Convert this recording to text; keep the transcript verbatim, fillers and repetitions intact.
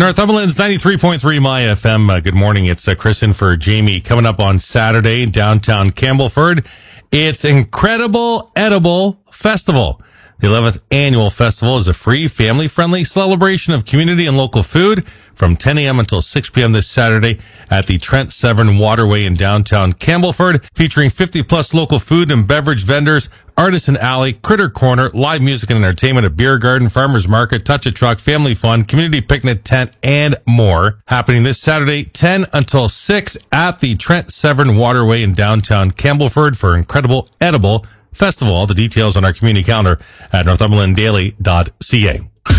Northumberland's ninety-three point three My F M. Uh, good morning. It's uh, Chris in for Jamie. Coming up on Saturday, downtown Campbellford, it's Incredible Edible Festival. The eleventh annual festival is a free, family-friendly celebration of community and local food from ten a.m. until six p.m. this Saturday at the Trent Severn Waterway in downtown Campbellford, featuring fifty plus local food and beverage vendors, Artisan Alley, Critter Corner, live music and entertainment, a beer garden, farmers market, touch a truck, family fun, community picnic tent, and more. Happening this Saturday, ten until six at the Trent Severn Waterway in downtown Campbellford for Incredible Edible Festival. All the details on our community calendar at northumberland daily dot c a.